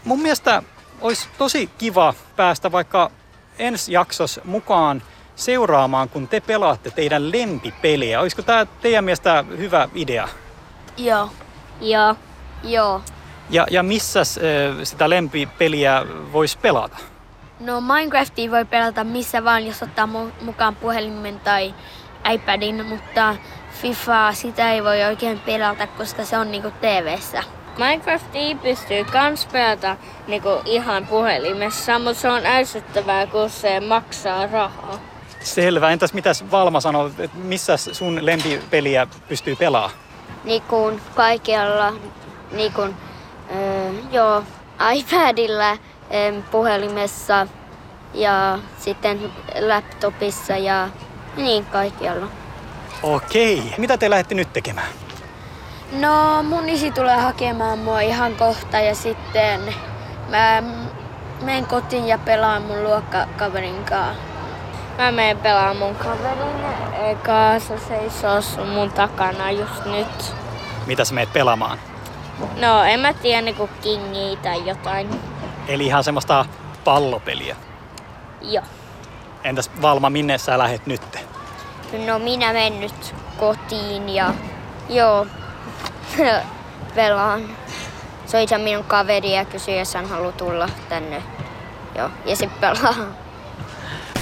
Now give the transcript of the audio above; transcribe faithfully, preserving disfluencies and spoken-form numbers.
mun mielestä olisi tosi kiva päästä vaikka ensi jaksossa mukaan seuraamaan, kun te pelaatte teidän lempipeliä. Olisiko tämä teidän mielestä hyvä idea? Joo. Joo. Joo. Ja, ja missä sitä lempipeliä voisi pelata? No Minecraftia voi pelata missä vaan, jos ottaa mukaan puhelimen tai iPadin, mutta FIFAa sitä ei voi oikein pelata, koska se on niinku T V:ssä. Minecraftia pystyy kans pelata niinku ihan puhelimessa, mutta se on ärsyttävää, kun se maksaa rahaa. Selvä. Entäs mitäs Valma sanoo, että missä sun lempipeliä pystyy pelaamaan? Niin kaikkialla, niin kuin, öö, joo, iPadilla, öö, puhelimessa ja sitten laptopissa ja niin kaikkialla. Okei. Mitä te lähdette nyt tekemään? No mun isi tulee hakemaan mua ihan kohta ja sitten mä menen kotiin ja pelaan mun luokkakaverin kanssa. Mä menen pelaamaan mun kaverin kanssa, se seisoo mun takana just nyt. Mitä sä meet pelaamaan? No en mä tiedä, niinku kingiä tai jotain. Eli ihan semmoista pallopeliä. Joo. Entäs Valma, minne sä lähet nyt? No minä menen nyt kotiin ja joo, pelaan. Soitan minun kaveria ja kysyn, jos hän haluaa tulla tänne. Joo, ja sitten pelaa.